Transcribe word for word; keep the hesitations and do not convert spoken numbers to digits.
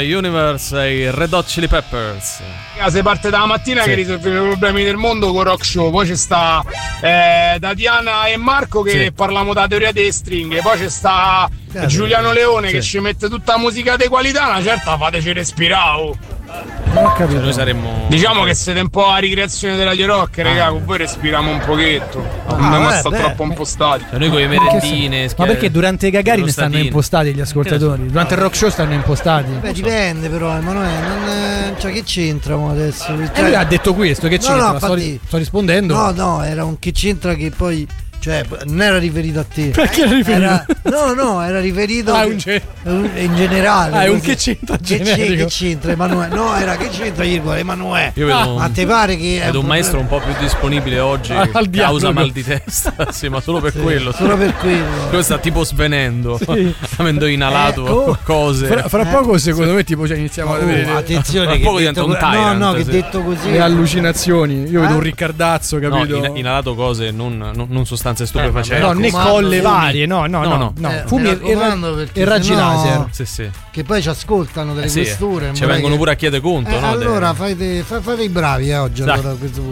Universe e i Red Hot Chili Peppers. Se parte dalla mattina sì. che risolve i problemi del mondo con Rock Show, poi c'è sta eh, Tatiana e Marco che sì. parliamo della teoria delle stringhe, poi c'è sta eh, Giuliano Leone sì. che ci mette tutta la musica di qualità, una certa fateci respirare. Oh. Non ho capito. Noi saremmo. Diciamo che siete un po' a ricreazione della Radio Rock, ah. raga, con voi respiriamo un pochetto. Ah, non beh, sta beh, troppo beh. impostati. Cioè noi con i merendine. Ma perché durante i Gagarin stanno impostati gli ascoltatori? Durante il Rock Show stanno impostati? Beh, dipende però, Emanuele, non cioè che c'entra adesso? E eh, lui ha detto questo, che c'entra? No, no, sto, infatti, sto rispondendo. No, no, era un che c'entra che poi. Cioè, non era riferito a te. Perché era riferito? Era, no, no, era riferito ah, che, un ge- in generale. Ah, è un che c'entra che, generico. che c'entra Emanuele? No, era che c'entra Emanuele. Io vedo ah, un, ma te pare che vedo un, un maestro un po' più disponibile oggi ah, causa mal di testa. Sì, ma solo per sì, quello. Solo per quello. Lui sta tipo svenendo. Sì. Avendo inalato ecco. cose. Fra, fra eh? poco secondo me tipo cioè, iniziamo oh, a vedere. Attenzione, fra che poco diventa un tyrant. No, no, che sì. detto così. Le allucinazioni. Io eh? vedo un Riccardazzo, capito? No, in, inalato cose, non, non, non sostanze stupefacenti. Eh, no, né colle varie, no, no, no, no, no. Eh, fumi e, e, e raggi laser. Sì, sì. Che poi ci ascoltano delle eh sì, questure. ci vengono che... pure a chiedere conto, eh, no? Allora De... fate, fate i bravi eh, oggi allora, a questo punto.